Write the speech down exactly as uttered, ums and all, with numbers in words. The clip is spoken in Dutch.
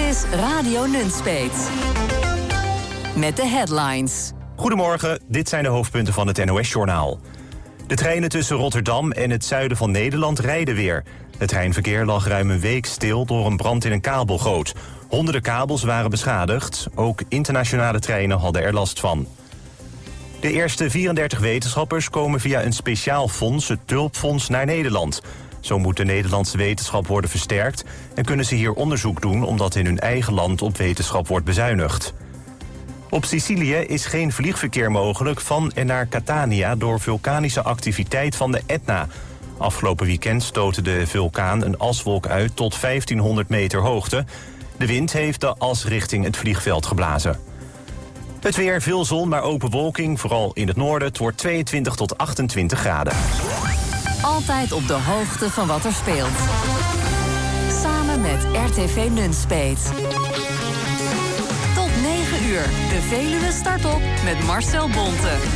is Radio Nunspeet. Met de headlines. Goedemorgen, dit zijn de hoofdpunten van het N O S-journaal. De treinen tussen Rotterdam en het zuiden van Nederland rijden weer. Het treinverkeer lag ruim een week stil door een brand in een kabelgoot. Honderden kabels waren beschadigd. Ook internationale treinen hadden er last van. De eerste vierendertig wetenschappers komen via een speciaal fonds, het Tulpfonds, naar Nederland. Zo moet de Nederlandse wetenschap worden versterkt en kunnen ze hier onderzoek doen omdat in hun eigen land op wetenschap wordt bezuinigd. Op Sicilië is geen vliegverkeer mogelijk van en naar Catania door vulkanische activiteit van de Etna. Afgelopen weekend stootte de vulkaan een aswolk uit tot vijftienhonderd meter hoogte. De wind heeft de as richting het vliegveld geblazen. Het weer, veel zon, maar ook bewolking, vooral in het noorden. Het wordt tweeëntwintig tot achtentwintig graden. Altijd op de hoogte van wat er speelt. Samen met R T V Nunspeet. Tot negen uur, de Veluwe start op met Marcel Bonte.